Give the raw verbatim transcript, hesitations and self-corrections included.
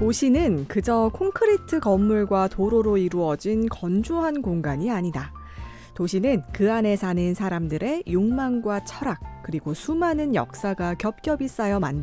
도시는 그저 콘크리트 건물과 도로로 이루어진 건조한 공간이 아니다. 도시는 그 안에 사는 사람들의 욕망과 철학, 그리고 수많은 역사가 겹겹이 쌓여 만든